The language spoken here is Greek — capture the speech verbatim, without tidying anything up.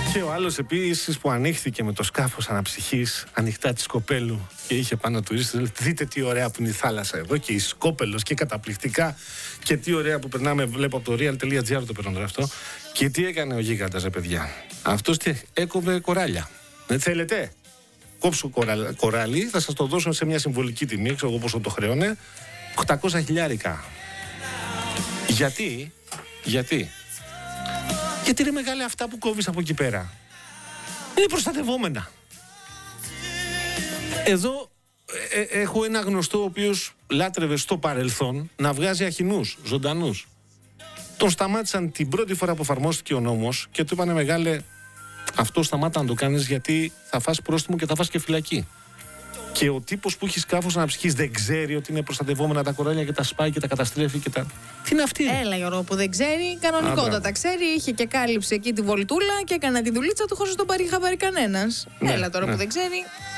Και ο άλλος επίσης που ανοίχθηκε με το σκάφος αναψυχής ανοιχτά της Κοπέλου και είχε πάνω τουρίστες. Δείτε τι ωραία που είναι η θάλασσα εδώ και η Σκόπελος και καταπληκτικά. Και τι ωραία που περνάμε. Βλέπω από το real.gr το παίρνω αυτό. Και τι έκανε ο γίγαντας, ρε παιδιά. Αυτός τι έκοβε κοράλια. Δεν θέλετε? Κόψω κορα... κοράλι, θα σας το δώσω σε μια συμβολική τιμή. Ξέρω εγώ πόσο το χρεώνε. οκτακόσια χιλιάρικα. Γιατί, γιατί. Γιατί είναι μεγάλα αυτά που κόβεις από εκεί πέρα. Είναι προστατευόμενα. Εδώ ε, ε, έχω ένα γνωστό ο οποίος λάτρευε στο παρελθόν να βγάζει αχινούς, ζωντανούς. Τον σταμάτησαν την πρώτη φορά που εφαρμόστηκε ο νόμος και του είπανε μεγάλε, αυτό σταμάτα να το κάνεις γιατί θα φας πρόστιμο και θα φας και φυλακή. Και ο τύπος που έχει σκάφος αναψυχής δεν ξέρει ότι είναι προστατευόμενα τα κοράλια και τα σπάει και τα καταστρέφει και τα... Τι είναι αυτή? Έλα Γιώργο που δεν ξέρει, κανονικότατα ξέρει, είχε και κάλυψε εκεί τη βολτούλα και έκανε τη δουλίτσα του χωρίς να τον πάρει χαμπάρι κανένας. Ναι, Έλα τώρα ναι. που δεν ξέρει.